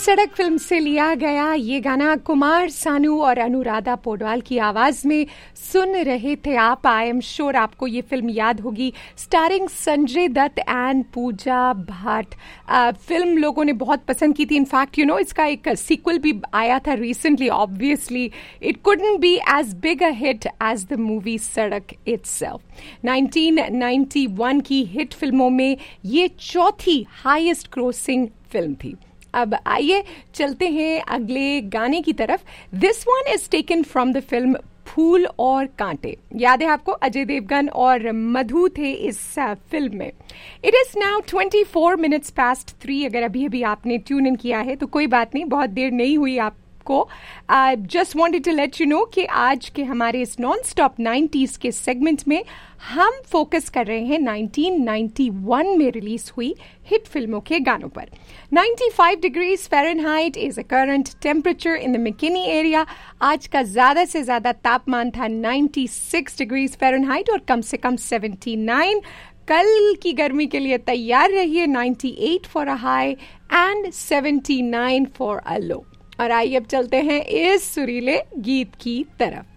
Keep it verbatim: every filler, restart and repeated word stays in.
सड़क फिल्म से लिया गया ये गाना कुमार सानू और अनुराधा पौडवाल की आवाज में सुन रहे थे आप। आई एम श्योर आपको ये फिल्म याद होगी, starring Sanjay Dutt and Puja Bhat. Film लोगों ने बहुत पसंद की थी। इनफैक्ट यू नो इसका एक सीक्वल भी आया था recently. Obviously it couldn't B as big a hit as the movie सड़क इटसेल्फ। नाइनटीन नाइंटी वन की हिट फिल्मों में ये चौथी हाईएस्ट ग्रोसिंग फिल्म थी। अब आइए चलते हैं अगले गाने की तरफ। This one is taken from the film फूल और कांटे। याद है आपको, अजय देवगन और मधु थे इस फिल्म में। It is now twenty four minutes past three. अगर अभी अभी आपने ट्यून इन किया है तो कोई बात नहीं, बहुत देर नहीं हुई आप को। Just wanted to let you know कि आज के हमारे इस नॉन स्टॉप नाइंटीज़ के सेगमेंट में हम फोकस कर रहे हैं नाइनटीन नाइंटी वन में रिलीज हुई हिट फिल्मों के गानों पर। Ninety five degrees Fahrenheit is a current temperature in the McKinney area. आज का ज्यादा से ज्यादा तापमान था नाइंटी सिक्स डिग्रीज फ़ारेनहाइट और कम से कम सेवेंटी नाइन। कल की गर्मी के लिए तैयार रहिए। Ninety eight for a high and seventy nine for a लो। और आइए अब चलते हैं इस सुरीले गीत की तरफ।